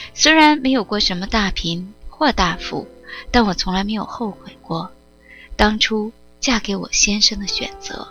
虽然没有过什么大贫或大富，但我从来没有后悔过当初嫁给我先生的选择。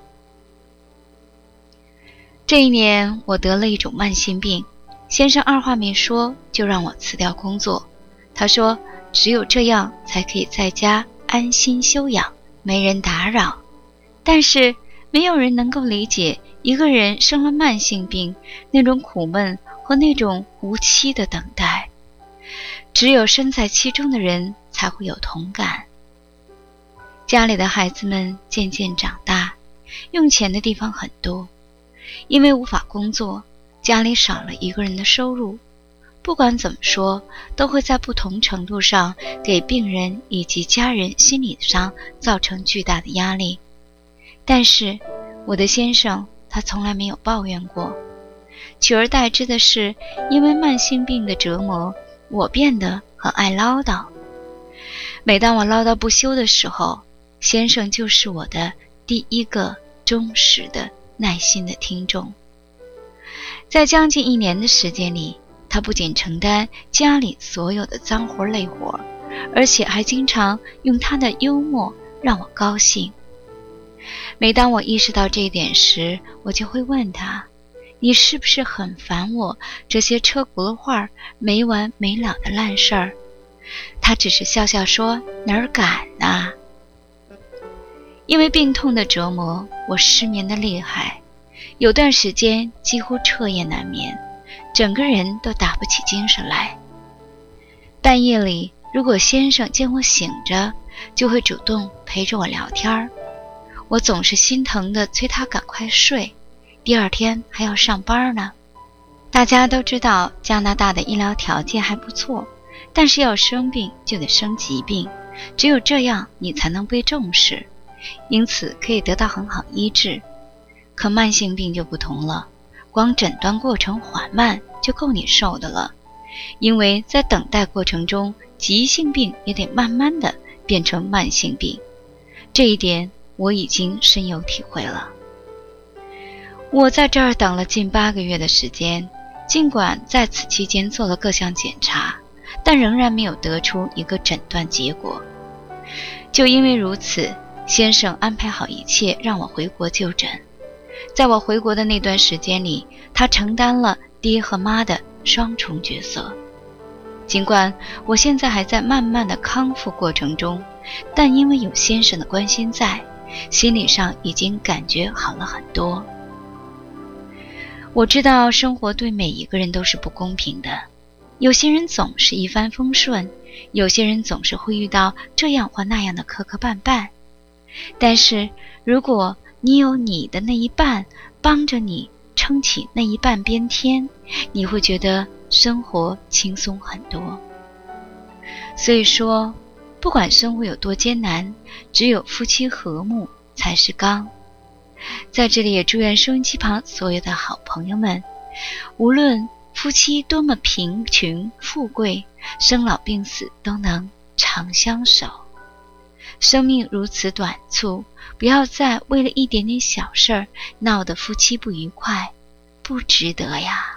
这一年我得了一种慢性病，先生二话没说就让我辞掉工作。他说只有这样才可以在家安心休养，没人打扰。但是没有人能够理解一个人生了慢性病那种苦闷和那种无期的等待，只有身在其中的人才会有同感。家里的孩子们渐渐长大，用钱的地方很多，因为无法工作，家里少了一个人的收入。不管怎么说，都会在不同程度上给病人以及家人心理上造成巨大的压力。但是我的先生他从来没有抱怨过，取而代之的是，因为慢性病的折磨，我变得很爱唠叨。每当我唠叨不休的时候，先生就是我的第一个忠实的耐心的听众。在将近1年的时间里，他不仅承担家里所有的脏活累活，而且还经常用他的幽默让我高兴。每当我意识到这一点时，我就会问他，你是不是很烦我这些车轱辘话没完没了的烂事儿？他只是笑笑说，哪儿敢啊。因为病痛的折磨，我失眠的厉害，有段时间几乎彻夜难眠，整个人都打不起精神来。半夜里，如果先生见我醒着，就会主动陪着我聊天，我总是心疼地催他赶快睡，第二天还要上班呢。大家都知道加拿大的医疗条件还不错，但是要生病就得生疾病，只有这样你才能被重视，因此可以得到很好医治。可慢性病就不同了，光诊断过程缓慢就够你受的了，因为在等待过程中，急性病也得慢慢的变成慢性病，这一点我已经深有体会了。我在这儿等了近8个月的时间，尽管在此期间做了各项检查，但仍然没有得出一个诊断结果。就因为如此，先生安排好一切让我回国就诊。在我回国的那段时间里，他承担了爹和妈的双重角色。尽管我现在还在慢慢的康复过程中，但因为有先生的关心在，心理上已经感觉好了很多。我知道生活对每一个人都是不公平的，有些人总是一帆风顺，有些人总是会遇到这样或那样的磕磕绊绊。但是如果你有你的那一半帮着你撑起那一半边天，你会觉得生活轻松很多。所以说，不管生活有多艰难，只有夫妻和睦才是刚。在这里也祝愿收音机旁所有的好朋友们，无论夫妻多么贫穷富贵，生老病死都能长相守。生命如此短促，不要再为了一点点小事儿闹得夫妻不愉快，不值得呀。